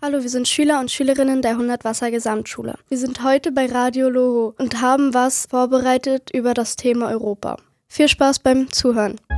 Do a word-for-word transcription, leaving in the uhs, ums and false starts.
Hallo, wir sind Schüler und Schülerinnen der hundert Wasser Gesamtschule. Wir sind heute bei Radio Loho und haben was vorbereitet über das Thema Europa. Viel Spaß beim Zuhören.